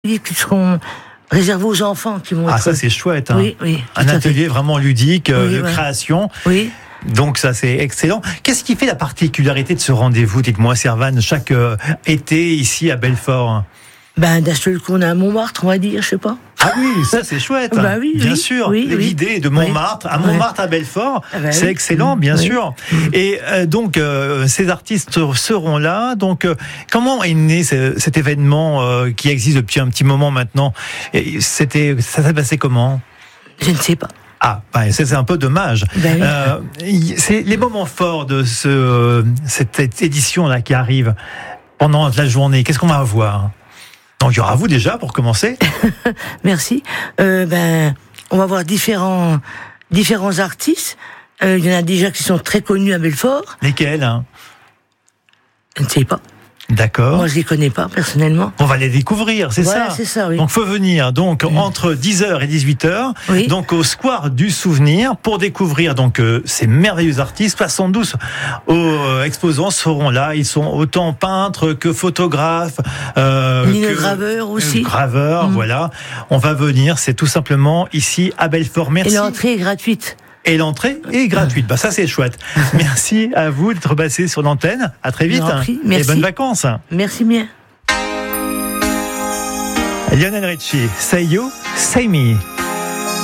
qui seront réservés aux enfants qui vont. Ah, ça c'est chouette. Hein. Oui. Un atelier vraiment ludique de ouais. création. Oui. Donc ça c'est excellent. Qu'est-ce qui fait la particularité de ce rendez-vous? Dites-moi, Servane, chaque été ici à Belfort. D'un seul coup, on est à Montmartre, on va dire, je sais pas. Ah oui, ça c'est chouette. Oui, bien sûr. L'idée de Montmartre à Montmartre à Belfort, c'est excellent, bien sûr. Et donc ces artistes seront là. Donc comment est né cet événement qui existe depuis un petit moment maintenant? Ça s'est passé comment? Je ne sais pas. Ah, c'est un peu dommage. C'est les moments forts de cette édition là qui arrive pendant la journée. Qu'est-ce qu'on va avoir? Donc il y aura vous déjà pour commencer. Merci. On va voir différents artistes. Il y en a déjà qui sont très connus à Belfort. Lesquels hein? Je ne sais pas. D'accord. Moi, je les connais pas, personnellement. On va les découvrir, c'est ça? C'est ça, oui. Donc, faut venir, entre 10h et 18h, donc, au Square du Souvenir, pour découvrir, ces merveilleux artistes. 72 exposants seront là. Ils sont autant peintres que photographes. Graveurs aussi. Graveurs, voilà. On va venir, c'est tout simplement ici, à Belfort. Merci. Et l'entrée est gratuite. Et l'entrée est gratuite. Ça, c'est chouette. Merci à vous d'être passé sur l'antenne. À très vite. Merci. Et bonnes vacances. Merci bien. Lionel Richie, Say You, Say Me.